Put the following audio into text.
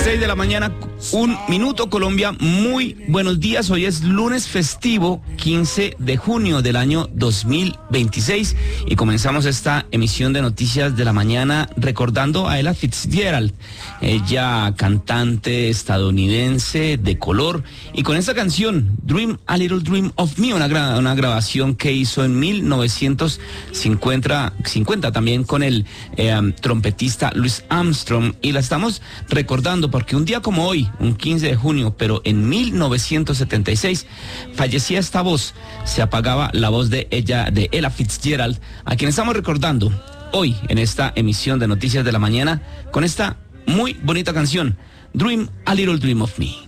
6 de la mañana, 1 minuto, Colombia. Muy buenos días. Hoy es lunes festivo, 15 de junio del año 2026. Y comenzamos esta emisión de Noticias de la Mañana recordando a Ella Fitzgerald. Ella, cantante estadounidense de color. Y con esta canción, Dream a Little Dream of Me, una grabación que hizo en 1950 también con el trompetista Louis Armstrong. Y la estamos recordando porque un día como hoy, un 15 de junio, pero en 1976, fallecía esta voz, se apagaba la voz de Ella Fitzgerald, a quien estamos recordando hoy en esta emisión de Noticias de la Mañana con esta muy bonita canción, Dream a Little Dream of Me.